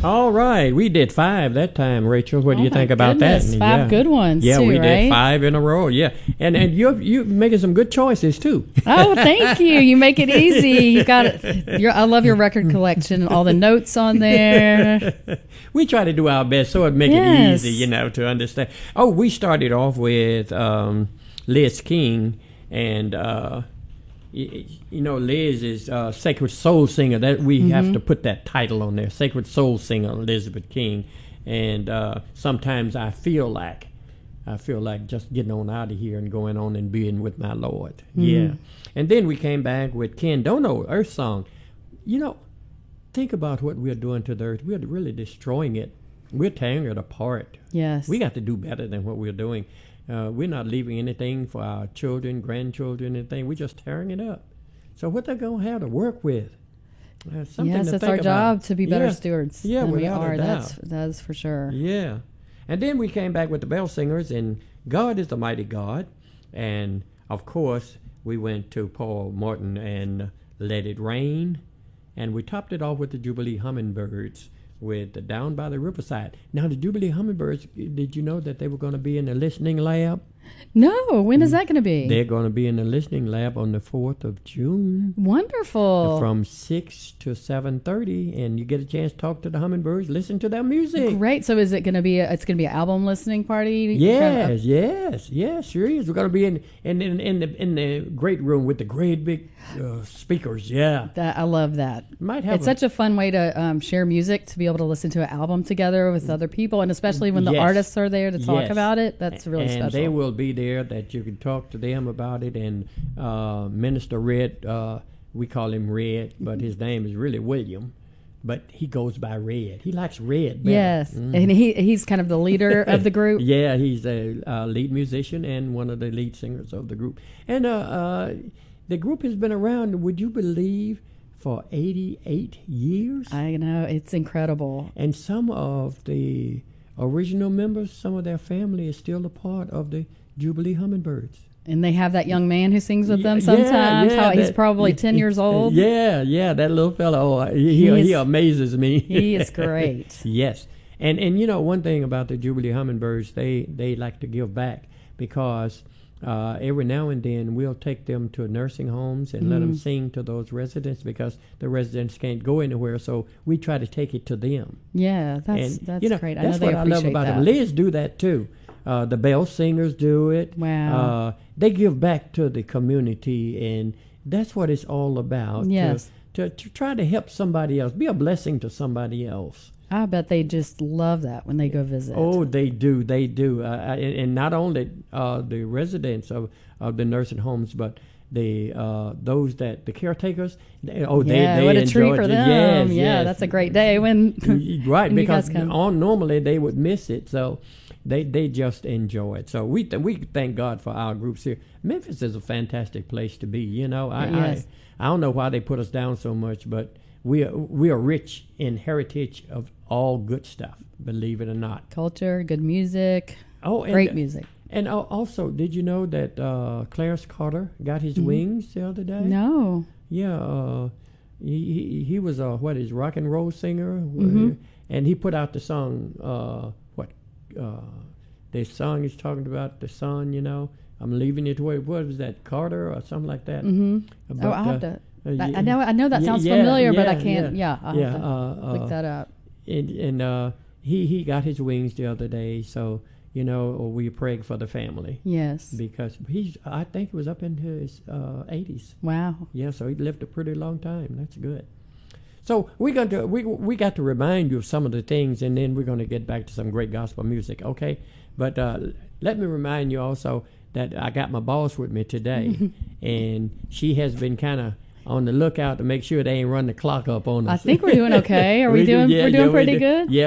All right, we did 5 that time, Rachel. What do you think about goodness, that? 5 good ones. Yeah, too, we right? did 5 in a row. Yeah, and you making some good choices too. Oh, thank you. You make it easy. You got it. I love your record collection and all the notes on there. We try to do our best so it make it easy, to understand. Oh, we started off with Liz King, and Liz is Sacred Soul Singer. That we have to put that title on there, Sacred Soul Singer Elizabeth King. And sometimes I feel like just getting on out of here and going on and being with my Lord. Yeah. And then we came back with Ken Dono, Earth Song. Think about what we're doing to the earth. We're really destroying it. We're tearing it apart. Yes. We got to do better than what we're doing. We're not leaving anything for our children, grandchildren, anything. We're just tearing it up. So what they're going to have to work with? Yes, it's our job to be better stewards. Yeah, we are. That is for sure. Yeah. And then we came back with the Bell Singers, and God is the Mighty God. And, of course, we went to Paul Martin and Let It Rain. And we topped it off with the Jubilee Hummingbirds with Down by the Riverside. Now, the Jubilee Hummingbirds, did you know that they were going to be in the listening lab? No, when is that going to be? They're going to be in the listening lab on the 4th of June. Wonderful. From 6 to 7:30, and you get a chance to talk to the Hummingbirds, listen to their music. Great. So is it going to be it's going to be an album listening party? Yes, sure is. We're going to be in the great room with the great big speakers. Yeah. I love that. It's such a fun way to share music, to be able to listen to an album together with other people, and especially when the artists are there to talk about it. That's really special. And they will be there that you can talk to them about it. And Minister Red, we call him Red, but his name is really William. But he goes by Red. He likes red better. Yes, and he's kind of the leader of the group. Yeah, he's a lead musician and one of the lead singers of the group. And the group has been around, would you believe, for 88 years? I know, it's incredible. And some of the original members, some of their family is still a part of the Jubilee Hummingbirds. And they have that young man who sings with them sometimes. He's probably 10 years old. Yeah, that little fellow. He amazes me. He is great. Yes. And one thing about the Jubilee Hummingbirds, they like to give back, because every now and then we'll take them to nursing homes and let them sing to those residents, because the residents can't go anywhere, so we try to take it to them. Yeah, that's great. That's what I love about them. Liz do that too. The Bell Singers do it. Wow. They give back to the community, and that's what it's all about. Yes. To try to help somebody else, be a blessing to somebody else. I bet they just love that when they go visit. Oh, they do. And not only the residents of the nursing homes, but the caretakers. They what a treat for them. Yes. That's a great day when right, when because you guys come. Normally they would miss it, so they just enjoy it. So we thank God for our groups here. Memphis is a fantastic place to be. I don't know why they put us down so much, but we are rich in heritage of all good stuff, believe it or not. Culture, good music, and great music. And also, did you know that Clarence Carter got his wings the other day? No. Yeah, he was a rock and roll singer, and he put out the song. The song is talking about the sun. I'm leaving it away. What was that, Carter or something like that? I'll have to. I know that sounds familiar, but I can't. I'll have to look that up. And he got his wings the other day, so we praying for the family. Yes, because I think he was up into his 80s. Wow. Yeah, so he lived a pretty long time. That's good. So we got to remind you of some of the things, and then we're going to get back to some great gospel music. Okay, but let me remind you also that I got my boss with me today, and she has been kind of on the lookout to make sure they ain't run the clock up on us. I think we're doing okay. Are we doing? We're doing pretty good. Yeah,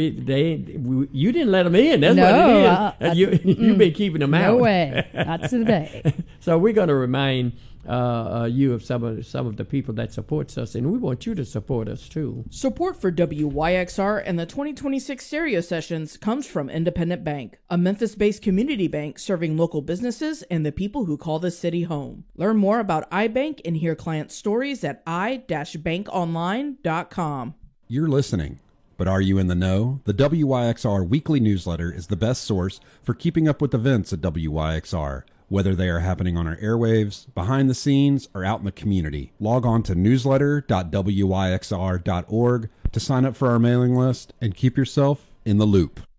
you didn't let them in. That's what it is. You've been keeping them out. No way, not today. So we're going to remind you of some of the people that supports us, and we want you to support us too. Support for WYXR and the 2026 stereo sessions comes from Independent Bank, a Memphis-based community bank serving local businesses and the people who call the city home. Learn more about iBank and hear client stories at i-bankonline.com. You're listening, But are you in the know? The WYXR weekly newsletter is the best source for keeping up with events at WYXR, whether they are happening on our airwaves, behind the scenes, or out in the community. Log on to newsletter.wyxr.org to sign up for our mailing list and keep yourself in the loop.